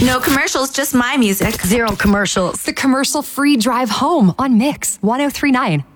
No commercials, just my music. Zero commercials. The commercial-free drive home on Mix 1039.